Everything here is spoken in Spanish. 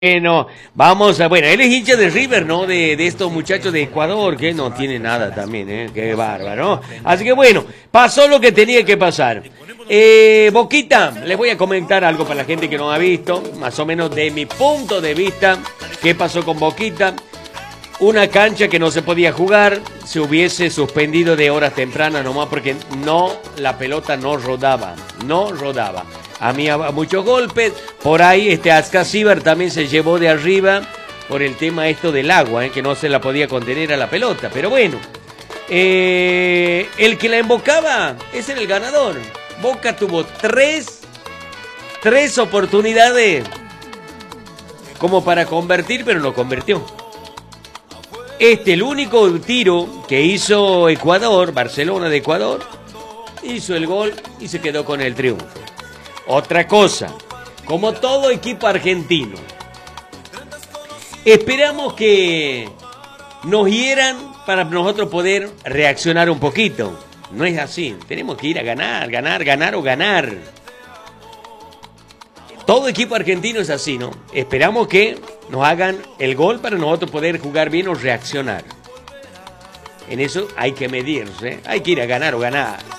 Bueno, vamos a, bueno, él es hincha de River, ¿no? De estos muchachos de Ecuador, que no tiene nada también, ¿eh? Qué bárbaro, ¿no? Así que bueno, pasó lo que tenía que pasar. Boquita, les voy a comentar algo para la gente que no ha visto, más o menos de mi punto de vista, qué pasó con Boquita. Una cancha que no se podía jugar, se hubiese suspendido de horas tempranas nomás porque no, la pelota no rodaba. Había muchos golpes, por ahí Ascasíbar también se llevó de arriba por el tema esto del agua, que no se la podía contener a la pelota, pero bueno, el que la embocaba, ese era el ganador. Boca tuvo tres oportunidades como para convertir, pero no convirtió. El único tiro que hizo Ecuador, Barcelona de Ecuador, hizo el gol y se quedó con el triunfo. Otra cosa, como todo equipo argentino, esperamos que nos hieran para nosotros poder reaccionar un poquito. No es así, tenemos que ir a ganar o ganar. Todo equipo argentino es así, ¿no? Esperamos que nos hagan el gol para nosotros poder jugar bien o reaccionar. En eso hay que medirse, hay que ir a ganar o ganar.